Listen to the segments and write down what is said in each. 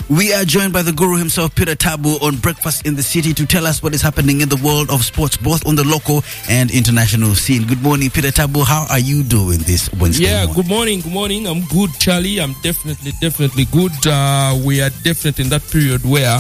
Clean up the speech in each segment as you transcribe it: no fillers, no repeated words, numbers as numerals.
We are joined by the guru himself, Peter Tabo, on Breakfast in the City to tell us what is happening in the world of sports, both on the local and international scene. Good morning, Peter Tabo. How are you doing this Wednesday morning? Good morning. I'm good, Charlie. I'm definitely good. We are definitely in that period where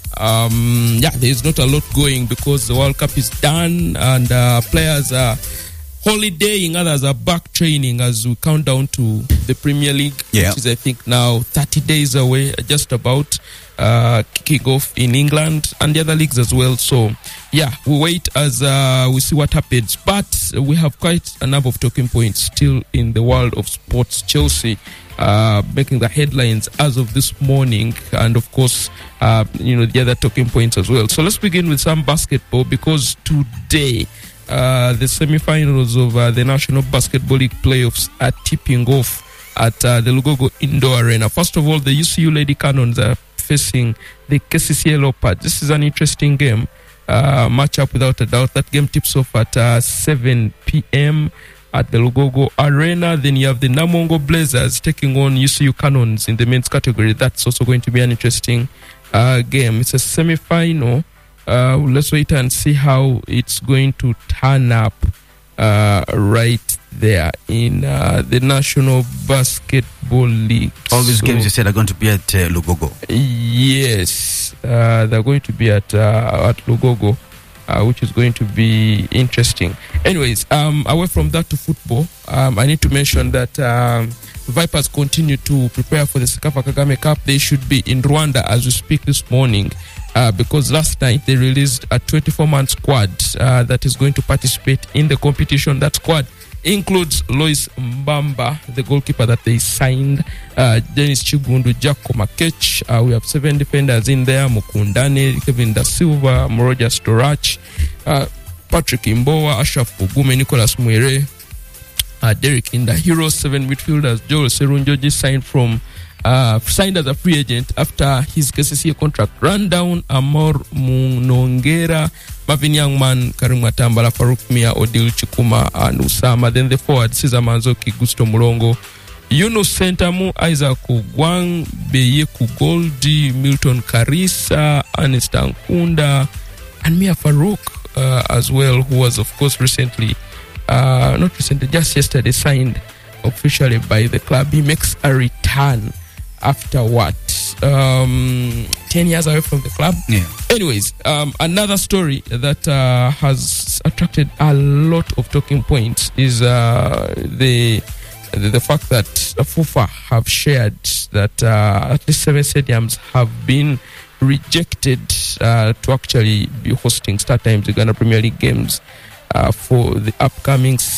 there's not a lot going because the World Cup is done and players are holidaying, others are back training as we count down to the Premier League, which is I think now 30 days away, just about kicking off in England and the other leagues as well. So we wait as we see what happens, but we have quite a number of talking points still in the world of sports. Chelsea making the headlines as of this morning, and of course the other talking points as well. So let's begin with some basketball, because today the semi-finals of the National Basketball League playoffs are tipping off at the Lugogo Indoor Arena. First of all, the UCU Lady Cannons are facing the KCCA Leopards. This is an interesting game, matchup without a doubt. That game tips off at 7 p.m. at the Lugogo Arena. Then you have the Namongo Blazers taking on UCU Cannons in the men's category. That's also going to be an interesting game. It's a semi-final. Let's wait and see how it's going to turn up right there in the National Basketball League. All these games you said are going to be at Lugogo. Yes, they're going to be at Lugogo, which is going to be interesting. Anyways, away from that to football, I need to mention that Vipers continue to prepare for the Sekafa Kagame Cup. They should be in Rwanda as we speak this morning. Because last night they released a 24-man squad that is going to participate in the competition. That squad includes Lois Mbamba, the goalkeeper that they signed, Dennis Chigundu, Jaco Makech. We have 7 defenders in there: Mukundane, Kevin Da Silva, Moroja Storach, Patrick Imboa, Ashraf Kugume, Nicholas Mwere, Derek Indahiro. 7 midfielders: Joel Serunjoji signed as a free agent after his KCCA contract ran down. Amor Munongera, Marvin Youngman, Karim Matambala, Farouk Mia, Odil Chikuma, and Usama. Then the forward: Cesar Manzoki, Gusto Mulongo, Yunus Sentamu, Isaac Gwang, Beyeku Goldi, Milton Karisa, Ernest Ankunda, and Mia Farouk as well, who was of course just yesterday signed officially by the club. He makes a return after 10 years away from the club. Anyways, another story that has attracted a lot of talking points is the fact that FUFA have shared that at least 7 stadiums have been rejected to actually be hosting StarTimes Uganda Premier League games for the upcoming